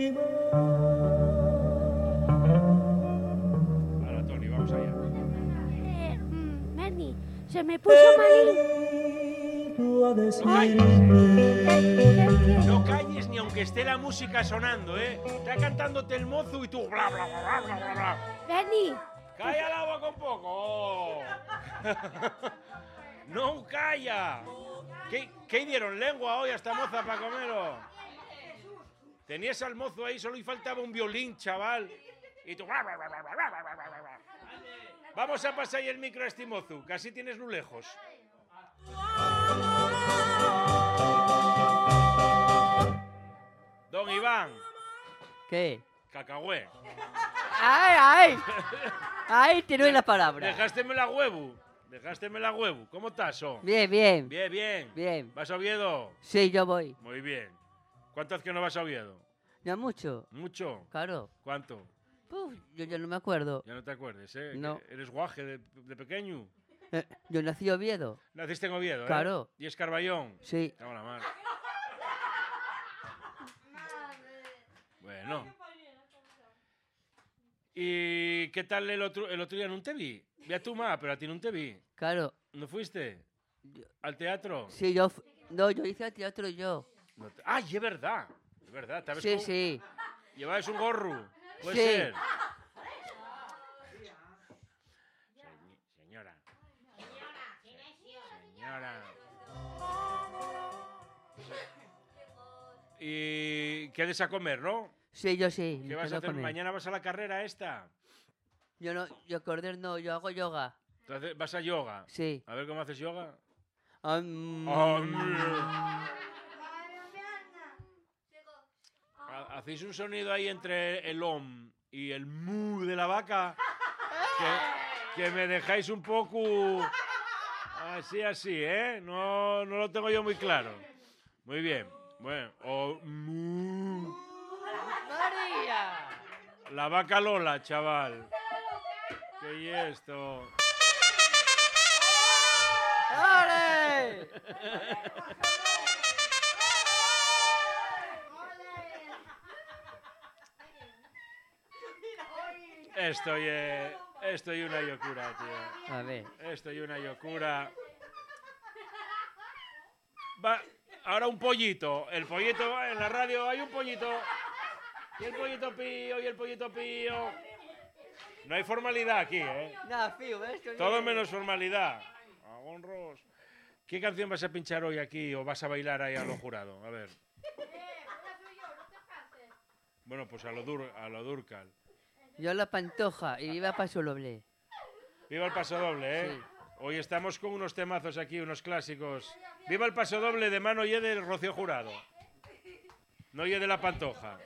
Ahora, Tony, vamos allá. Bernie, se me puso malín. No calles, ¿Qué? No calles ni aunque esté la música sonando, ¿eh? Está cantándote el mozo y tú bla, bla, bla, bla, bla, bla. Bernie, ¡Calla la boca un poco! ¡No calla! ¿Qué dieron lengua hoy a esta moza para comerlo? Tenías al mozo ahí, solo y faltaba un violín, chaval. Y tú... Vamos a pasar ahí el micro a este mozo, que así tienes lo lejos. Don Iván. ¿Qué? Cacahué. ¡Ay! Ahí te doy la palabra. Dejásteme la huevo. ¿Cómo estás, oh? Bien, bien. Bien. ¿Vas a Oviedo? Sí, yo voy. Muy bien. ¿Cuánto hace que no vas a Oviedo? No mucho. ¿Mucho? Claro. ¿Cuánto? Uf, yo ya no me acuerdo. Ya no te acuerdes, ¿eh? No. Que ¿Eres guaje de pequeño? Yo nací en Oviedo. Naciste en Oviedo, ¿eh? Claro. ¿Y es Carballón? Sí. Cago en la mar. Bueno. ¿Y qué tal el otro día? No te vi. Vi a tu ma, pero a ti no te vi. Claro. ¿No fuiste? ¿Al teatro? Sí, yo... No, yo hice el teatro yo. ¡Ay, es verdad! Es verdad. ¿Sabes Sí, cómo? sí. ¿Llevabas un gorro? ¿Puede Sí. ser? Señora. ¿Y qué des a comer, no? Sí, yo sí. ¿Qué me vas quedo a hacer? comer. ¿Mañana vas a la carrera esta? Yo no, yo correr no, yo hago yoga. Entonces, ¿vas a yoga? Sí. A ver cómo haces yoga. ¿Hacéis un sonido ahí entre el om y el mu de la vaca? Que me dejáis un poco así, ¿eh? No lo tengo yo muy claro. Muy bien. Bueno, o mu. ¡María! La vaca Lola, chaval. ¿Qué es esto? ¡Ole! Esto y una locura, tío. A ver. Esto y una locura. Va, ahora un pollito. El pollito en la radio hay un pollito. Y el pollito pío. No hay formalidad aquí, ¿eh? No, fío, ¿ves? Todo menos formalidad. Agonros. ¿Qué canción vas a pinchar hoy aquí o vas a bailar ahí a lo jurado? A ver. Bueno, pues a lo Durcal. Yo la Pantoja y viva Paso Doble. Viva el Paso Doble, ¿eh? Sí. Hoy estamos con unos temazos aquí, unos clásicos. Viva el Paso Doble de mano y de Rocío Jurado. No y de la Pantoja.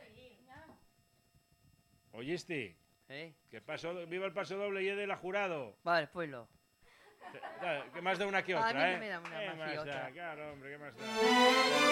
¿Oíste? ¿Qué pasó? Viva el Paso Doble y de la Jurado. Vale, pues lo. Que más da una que otra, A mí no ¿eh? me da una ¿Qué más que más da? otra. Claro, hombre, ¿qué más da?